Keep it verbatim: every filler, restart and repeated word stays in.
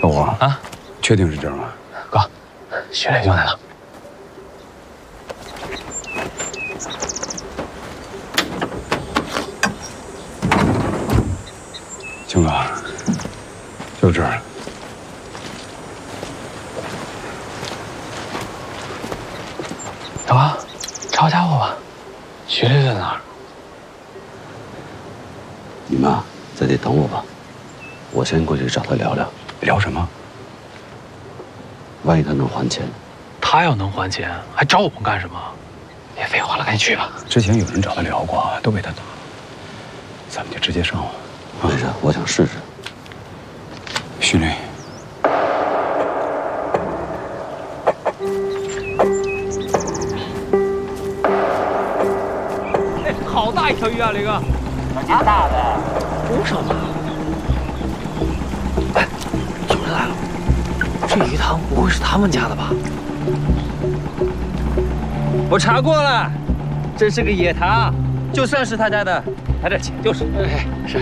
小伙啊， 确定是这儿吗？ 哥，徐磊就来了。 青哥，就这儿。 哥，抄家伙吧，徐磊在哪儿？ 你们啊，在这等我吧，我先过去找他聊聊。 聊什么？ 万一他能还钱， 他要能还钱，还找我们干什么？别废话了，赶紧去吧。 之前有人找他聊过，都被他打了。咱们就直接上吧。 没事，我想试试。 徐磊， 哎，好大一条鱼啊，雷哥！ 挺大的， 多少码？哎，有人来了！这鱼塘不会是他们家的吧？ 我查过了，这是个野塘，就算是他家的，他这钱就是。 哎，是。